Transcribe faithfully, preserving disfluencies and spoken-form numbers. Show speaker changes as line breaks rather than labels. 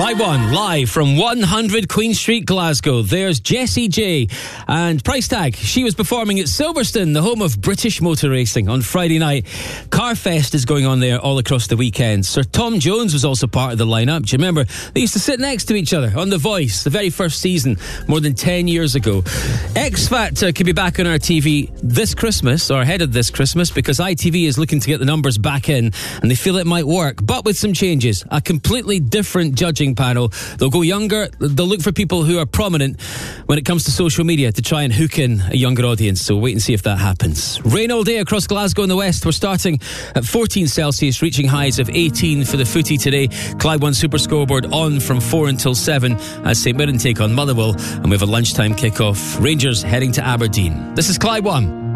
Clyde One, live from one hundred Queen Street, Glasgow. There's Jessie J and Price Tag. She was performing at Silverstone, the home of British motor racing, on Friday night. Carfest is going on there all across the weekend. Sir Tom Jones was also part of the lineup. Do you remember? They used to sit next to each other on The Voice, the very first season, more than ten years ago. X Factor could be back on our T V this Christmas, or ahead of this Christmas, because I T V is looking to get the numbers back in, and they feel it might work, but with some changes. A completely different judging panel. They'll go younger. They'll look for people who are prominent when it comes to social media to try and hook in a younger audience. So wait and see if that happens. Rain all day across Glasgow and the west. We're starting at fourteen Celsius, reaching highs of eighteen for the footy today. Clyde One Super Scoreboard on from four until seven as St Mirren take on Motherwell, and we have a lunchtime kickoff. Rangers heading to Aberdeen. This is Clyde One.